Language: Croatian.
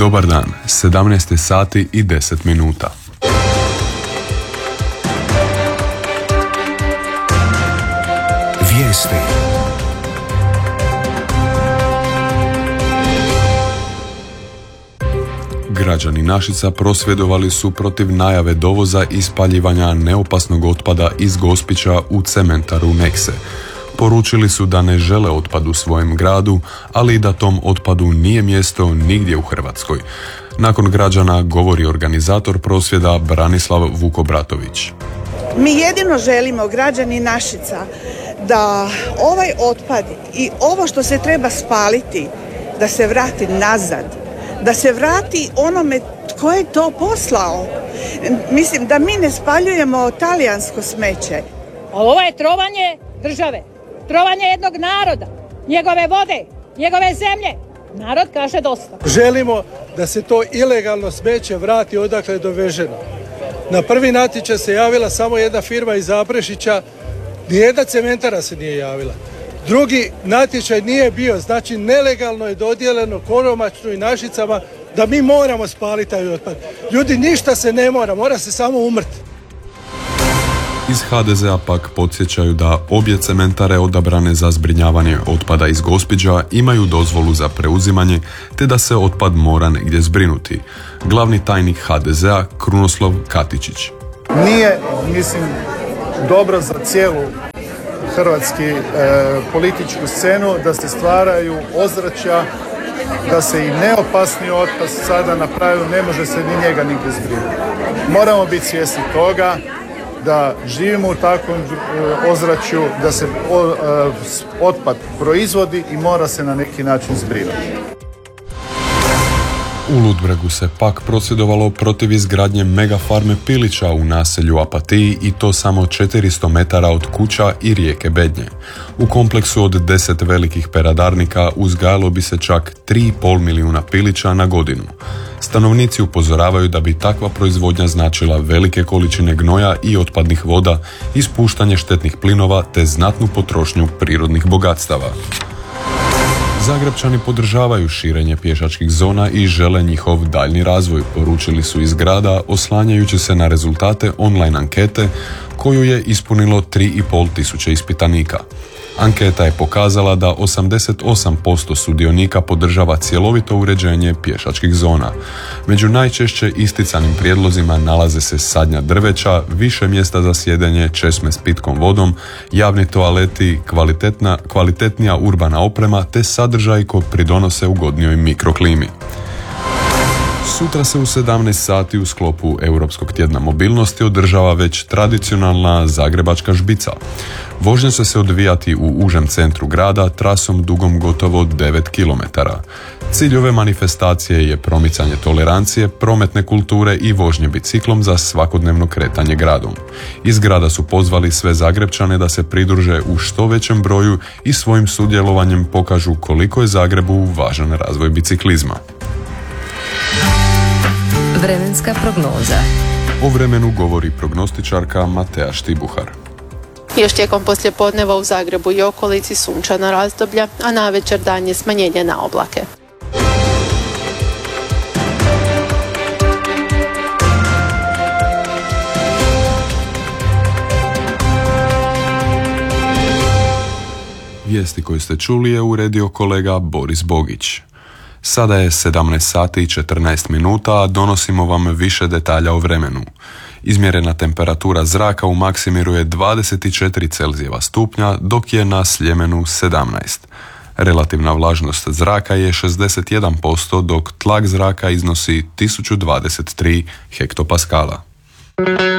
Dobar dan, 17 sati i 10 minuta. Vijesti. Građani Našica prosvjedovali su protiv najave dovoza i spaljivanja neopasnog otpada iz Gospića u cementaru Nekse. Poručili su da ne žele otpad u svojem gradu, ali i da tom otpadu nije mjesto nigdje u Hrvatskoj. Nakon građana govori organizator prosvjeda Branislav Vukobratović. Mi jedino želimo, građani Našica, da ovaj otpad i ovo što se treba spaliti, da se vrati nazad, da se vrati onome tko je to poslao. Mislim da mi ne spaljujemo talijansko smeće. Ovo je trovanje države, trovanje jednog naroda, njegove vode, njegove zemlje. Narod kaže dosta. Želimo da se to ilegalno smeće vrati odakle je doveženo. Na prvi natječaj se javila samo jedna firma iz Zaprešića, nijedna cementara se nije javila. Drugi natječaj nije bio, znači nelegalno je dodijeljeno Koromačnu i Našicama da mi moramo spaliti taj otpad. Ljudi, ništa se ne mora se samo umrti. Iz HDZ-a pak podsjećaju da obje cementare odabrane za zbrinjavanje otpada iz Gospića imaju dozvolu za preuzimanje, te da se otpad mora negdje zbrinuti. Glavni tajnik HDZ-a Krunoslav Katičić. Nije, mislim, dobro za cijelu hrvatski političku scenu da se stvaraju ozračja, da se i neopasni otpad sada napravio, ne može se ni njega nigdje zbrinuti. Moramo biti svjesni toga da živimo u takvom ozračju, da se otpad proizvodi i mora se na neki način zbrinuti. U Ludbregu se pak prosvjedovalo protiv izgradnje megafarme pilića u naselju Apatiji i to samo 400 metara od kuća i rijeke Bednje. U kompleksu od 10 velikih peradarnika uzgajalo bi se čak 3,5 milijuna pilića na godinu. Stanovnici upozoravaju da bi takva proizvodnja značila velike količine gnoja i otpadnih voda, ispuštanje štetnih plinova te znatnu potrošnju prirodnih bogatstava. Zagrebčani podržavaju širenje pješačkih zona i žele njihov daljnji razvoj, poručili su iz grada oslanjajući se na rezultate online ankete koju je ispunilo 3,5 tisuće ispitanika. Anketa je pokazala da 88% sudionika podržava cjelovito uređenje pješačkih zona. Među najčešće isticanim prijedlozima nalaze se sadnja drveća, više mjesta za sjedenje, česme s pitkom vodom, javni toaleti, kvalitetnija urbana oprema te sadržaj koji pridonose ugodnijoj mikroklimi. Sutra se u 17 sati u sklopu Europskog tjedna mobilnosti održava već tradicionalna zagrebačka žbica. Vožnja će se odvijati u užem centru grada trasom dugom gotovo 9 km. Cilj ove manifestacije je promicanje tolerancije, prometne kulture i vožnje biciklom za svakodnevno kretanje gradom. Iz grada su pozvali sve Zagrebčane da se pridruže u što većem broju i svojim sudjelovanjem pokažu koliko je Zagrebu važan razvoj biciklizma. Vremenska prognoza. O vremenu govori prognostičarka Matea Štibuhar. Još tijekom poslijepodneva u Zagrebu i okolici sunčana razdoblja, a navečer daljnje smanjenje na oblake. Vijesti koje ste čuli je uredio kolega Boris Bogić. Sada je 17 sati i 14 minuta, a donosimo vam više detalja o vremenu. Izmjerena temperatura zraka u Maksimiru je 24 Celzijeva stupnja, dok je na Sljemenu 17. Relativna vlažnost zraka je 61%, dok tlak zraka iznosi 1023 hektopaskala.